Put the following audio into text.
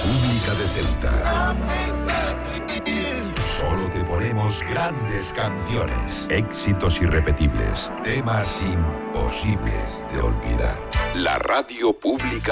República de Ceuta. Solo te ponemos grandes canciones, éxitos irrepetibles, temas imposibles de olvidar. La radio pública